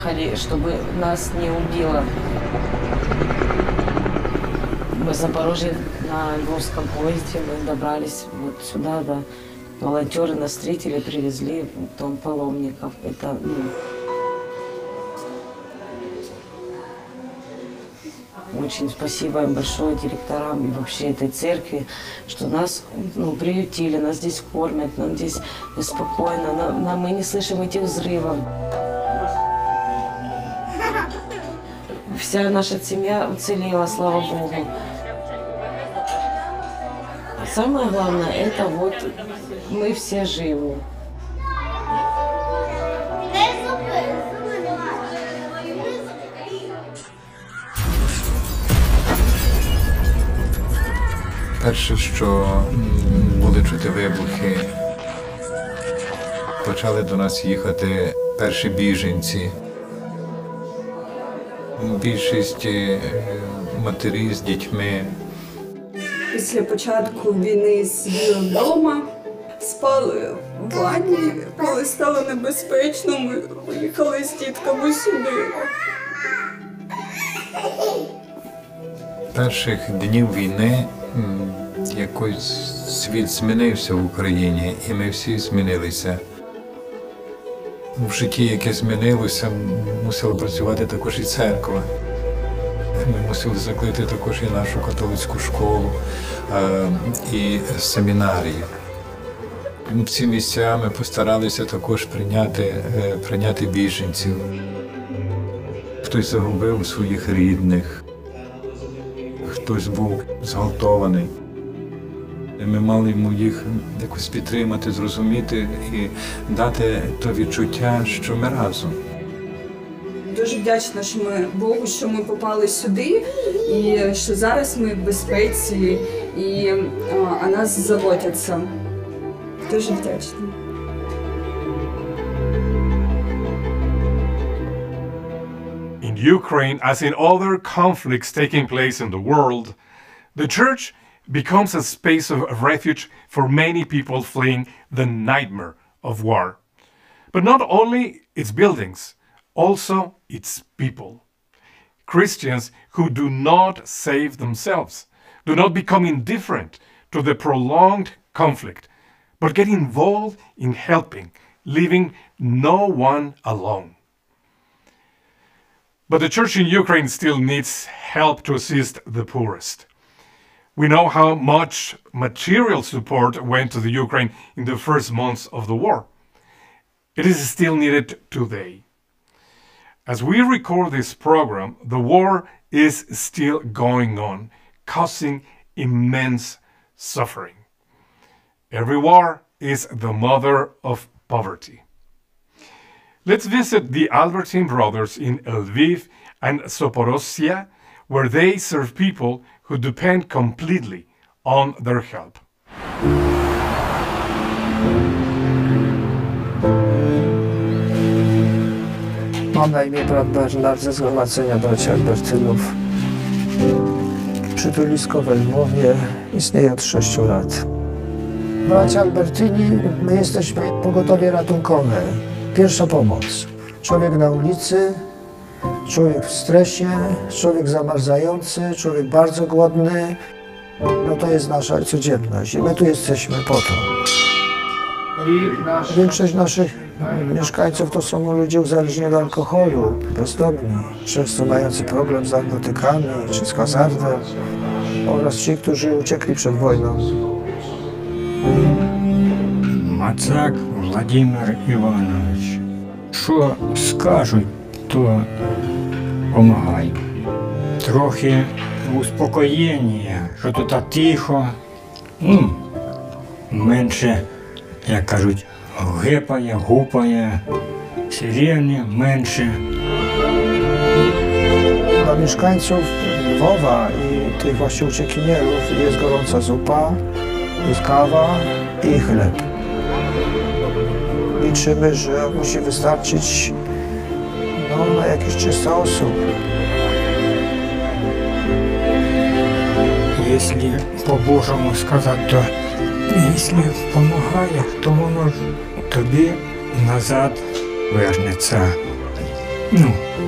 Чтобы нас не убило. Мы в Запорожье на Львовском поезде мы добрались вот сюда, да. Волонтеры нас встретили, привезли в дом паломников. Это, очень спасибо им большое, директорам и вообще этой церкви, что нас приютили, нас здесь кормят, нам здесь спокойно, мы не слышим этих взрывов. Вся наша семья уцелела, слава Богу. Самое главное, это вот мы все живы. Перше, що були чути вибухи, почали до нас їхати перші біженці. Більшість матері з дітьми. Після початку війни сиділи вдома, спали в ванні, коли стало небезпечно, ми поїхали з дітками сюди. Перших днів війни якось світ змінився в Україні, і ми всі змінилися. В житті, яке змінилося, мусила працювати також і церква. Ми мусили закрити також і нашу католицьку школу, і семінарію. В ці місця ми постаралися також прийняти біженців. Хтось загубив своїх рідних, хтось був зґвалтований. Ми мали йому їх якось підтримати, зрозуміти і дати то відчуття, що ми разом. Дуже вдячна Богу, що ми попали сюди, і що зараз ми в безпеці, і о нас заботяться. Дуже вдячна. In Ukraine, as in other conflicts taking place in the world, the church becomes a space of refuge for many people fleeing the nightmare of war. But not only its buildings, also its people. Christians who do not save themselves, do not become indifferent to the prolonged conflict, but get involved in helping, leaving no one alone. But the church in Ukraine still needs help to assist the poorest. We know how much material support went to the Ukraine in the first months of the war. It is still needed today. As we record this program, the war is still going on, causing immense suffering. Every war is the mother of poverty. Let's visit the Albertine brothers in Lviv and Zaporozhye, where they serve people who depend completely on their help. Mam na imię brat Bernard ze Zgromadzenia Braci Albertynów. Przytulisko we Lwowie istnieje od 6 lat. Bracia Albertyni, my jesteśmy pogotowie ratunkowe. Pierwsza pomoc. Człowiek na ulicy, człowiek w stresie, człowiek zamarzający, człowiek bardzo głodny. No to jest nasza codzienność i my tu jesteśmy po to. Większość naszych mieszkańców to są ludzie uzależnieni od alkoholu, bezdomni, często mający problem z narkotykami czy z hazardem oraz ci, którzy uciekli przed wojną. Мацак Владимир Іванович. Що скажуть, то помагаю. Трохи успокоєння, що тут тихо, менше, як кажуть, гепає, гупає, сирени менше. Dla mieszkańców Lwowa i tych właśnie uciekinierów jest gorąca zupa, jest kawa i chleb. Liczymy, że musi wystarczyć na jakieś 300 osób. Якщо по-божому сказати, то якщо допомагає, то воно тобі назад вернеться. ну,